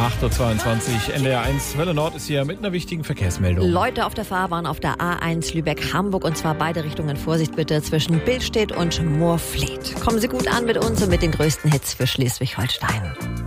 8:22 Uhr, NDR1 Welle Nord ist hier mit einer wichtigen Verkehrsmeldung. Leute auf der Fahrbahn auf der A1 Lübeck-Hamburg und zwar beide Richtungen. Vorsicht bitte zwischen Billstedt und Moorfleet. Kommen Sie gut an mit uns und mit den größten Hits für Schleswig-Holstein.